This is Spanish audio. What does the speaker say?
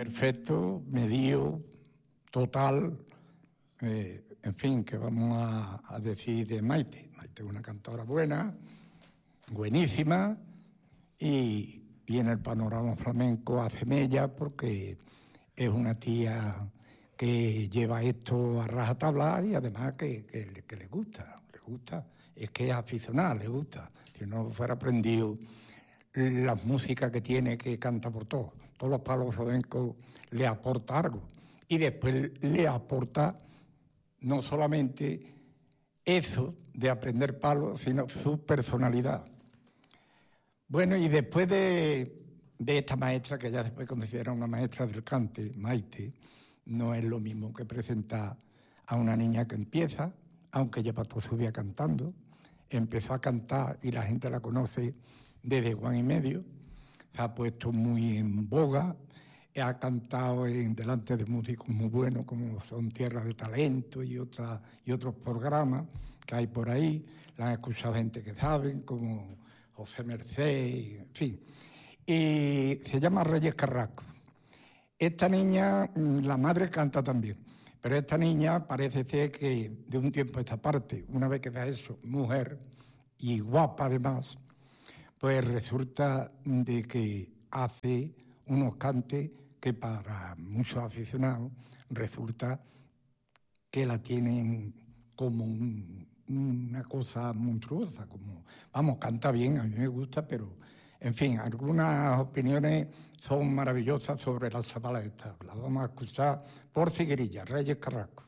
perfecto, medido, total, en fin, que vamos a decir de Maite. Maite es una cantadora buena, buenísima, y en el panorama flamenco hace mella porque es una tía que lleva esto a rajatabla y además que le gusta, es que es aficionada, le gusta. Si no fuera aprendido la música que tiene, que canta por todos los palos flamencos, le aporta algo. Y después le aporta no solamente eso de aprender palos, sino su personalidad. Bueno, y después de esta maestra, que ya después considera una maestra del cante, Maite, no es lo mismo que presentar a una niña que empieza, aunque lleva toda su vida cantando. Empezó a cantar y la gente la conoce desde Juan y Medio, se ha puesto muy en boga, ha cantado delante de músicos muy buenos como son Tierra de Talento y otros programas que hay por ahí. La han escuchado gente que saben, como José Merced, en fin. Y se llama Reyes Carrasco. Esta niña, la madre canta también, pero esta niña parece ser que de un tiempo a esta parte, una vez que da eso, mujer y guapa además, pues resulta de que hace unos cantes que para muchos aficionados resulta que la tienen como una cosa monstruosa, como, vamos, canta bien, a mí me gusta, pero, en fin, algunas opiniones son maravillosas sobre la Zabala esta. La vamos a escuchar por Figuerilla, Reyes Carrasco.